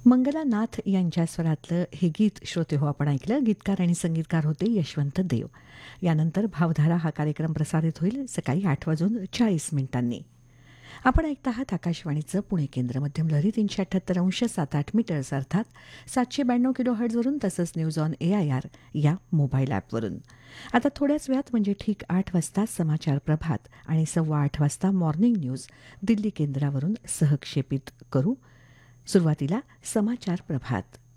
मंगला नाथ यांच्या स्वरातलं हे गीत श्रोते हो आपण ऐकलं. गीतकार आणि संगीतकार होते यशवंत देव. यानंतर भावधारा हा कार्यक्रम प्रसारित होईल सकाळी 8:40 आपण ऐकत आहात आकाशवाणीचं पुणे केंद्र. मध्यम लहरी 378.7 मीटर्स अर्थात 792 किलो हर्ट्झवरून तसंच न्यूज ऑन AIR या मोबाईल ॲपवरून. आता थोड्याच वेळात म्हणजे ठीक 8 वाजता समाचार प्रभात आणि 8:15 वाजता मॉर्निंग न्यूज दिल्ली केंद्रावरून सहक्षेपित करू. सुरुवातीला समाचार प्रभात.